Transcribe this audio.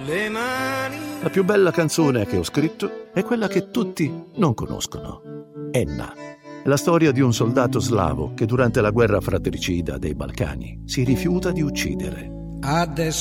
La più bella canzone che ho scritto è quella che tutti non conoscono. Enna. È la storia di un soldato slavo che durante la guerra fratricida dei Balcani si rifiuta di uccidere. Adesso